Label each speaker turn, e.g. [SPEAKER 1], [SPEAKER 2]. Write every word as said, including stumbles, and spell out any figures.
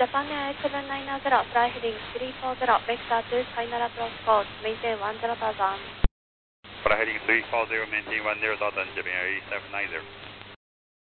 [SPEAKER 1] Japan Air seven nine zero, fly heading three four zero, vector two final approach course, maintain one zero thousand.
[SPEAKER 2] Fly heading three four zero, maintain one zero thousand, Japan Air seven nine zero.